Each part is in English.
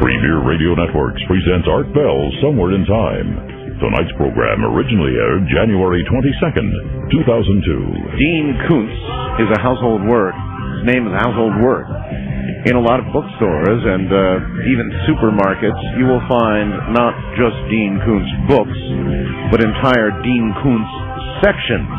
Premier Radio Networks presents Art Bell Somewhere in Time. Tonight's program originally aired January 22nd, 2002. Dean Koontz is a household word. His name is a household word. In a lot of bookstores and even supermarkets, you will find not just Dean Koontz books, but entire Dean Koontz sections.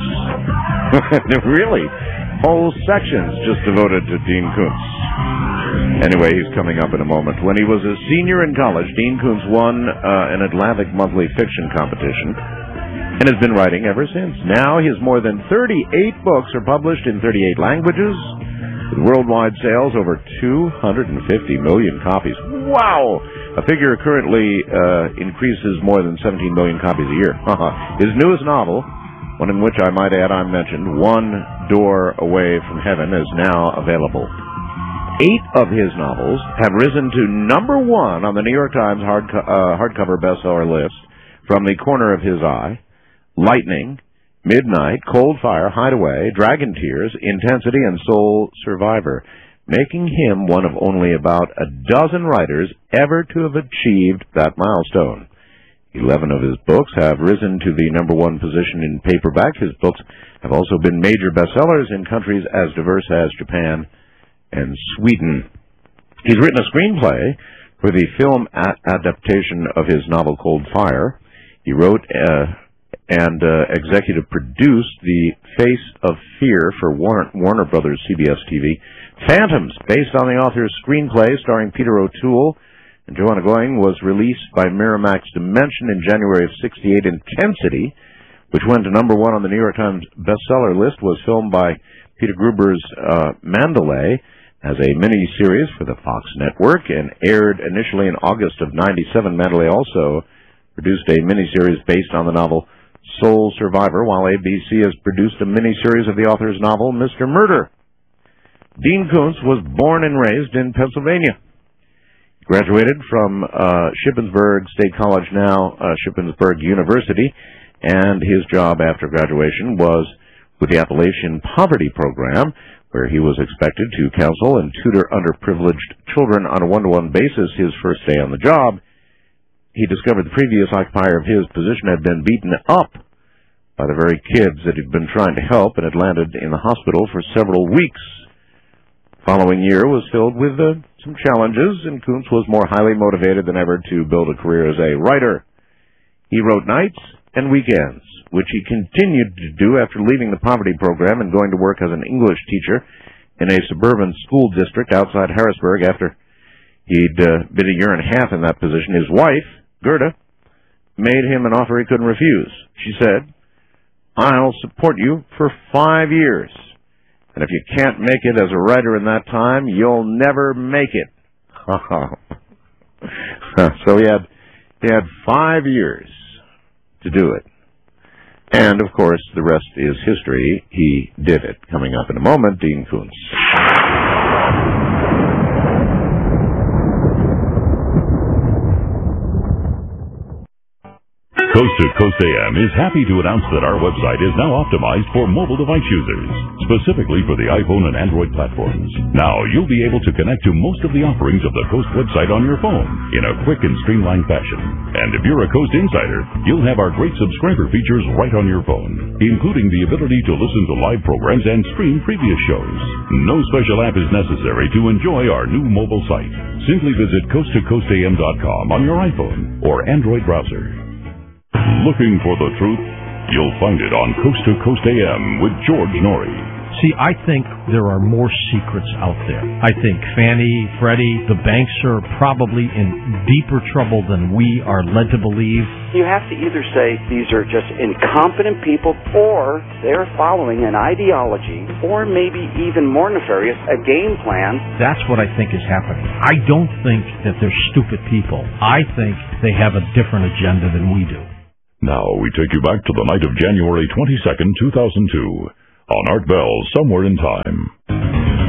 Really, whole sections just devoted to Dean Koontz. Anyway, he's coming up in a moment. When he was a senior in college, Dean Koontz won an Atlantic Monthly fiction competition and has been writing ever since. Now his more than 38 books are published in 38 languages, with worldwide sales over 250 million copies. Wow! A figure currently increases more than 17 million copies a year. His newest novel, one in which I might add I mentioned, One Door Away from Heaven, is now available. 8 of his novels have risen to number 1 on the New York Times hardcover bestseller list, From the Corner of His Eye, Lightning, Midnight, Cold Fire, Hideaway, Dragon Tears, Intensity, and Soul Survivor, making him one of only about a dozen writers ever to have achieved that milestone. 11 of his books have risen to the number 1 position in paperback. His books have also been major bestsellers in countries as diverse as Japan and Sweden. He's written a screenplay for the film adaptation of his novel Cold Fire. He wrote and executive produced The Face of Fear for Warner Brothers CBS TV. Phantoms, based on the author's screenplay starring Peter O'Toole and Joanna Going, was released by Miramax Dimension in January of '68. Intensity, which went to number 1 on the New York Times bestseller list, was filmed by Peter Gruber's Mandalay as a mini-series for the Fox network and aired initially in August of '97. Mandalay also produced a mini-series based on the novel Soul Survivor, while ABC has produced a mini-series of the author's novel Mr. Murder. Dean Koontz was born and raised in Pennsylvania. He graduated from Shippensburg State College, now Shippensburg University, and his job after graduation was with the Appalachian Poverty Program, where he was expected to counsel and tutor underprivileged children on a one-to-one basis. His first day on the job, he discovered the previous occupier of his position had been beaten up by the very kids that he'd been trying to help and had landed in the hospital for several weeks. The following year was filled with some challenges, and Koontz was more highly motivated than ever to build a career as a writer. He wrote nights and weekends, which he continued to do after leaving the poverty program and going to work as an English teacher in a suburban school district outside Harrisburg. After he'd been a year and a half in that position, his wife, Gerda, made him an offer he couldn't refuse. She said, "I'll support you for 5 years, and if you can't make it as a writer in that time, you'll never make it." So he had 5 years to do it. And, of course, the rest is history. He did it. Coming up in a moment, Dean Koontz. Coast to Coast AM is happy to announce that our website is now optimized for mobile device users, specifically for the iPhone and Android platforms. Now you'll be able to connect to most of the offerings of the Coast website on your phone in a quick and streamlined fashion. And if you're a Coast insider, you'll have our great subscriber features right on your phone, including the ability to listen to live programs and stream previous shows. No special app is necessary to enjoy our new mobile site. Simply visit coasttocoastam.com on your iPhone or Android browser. Looking for the truth? You'll find it on Coast to Coast AM with George Norrie. See, I think there are more secrets out there. I think Fannie, Freddie, the banks are probably in deeper trouble than we are led to believe. You have to either say these are just incompetent people, or they're following an ideology, or maybe even more nefarious, a game plan. That's what I think is happening. I don't think that they're stupid people. I think they have a different agenda than we do. Now we take you back to the night of January 22nd, 2002. On Art Bell, Somewhere in Time.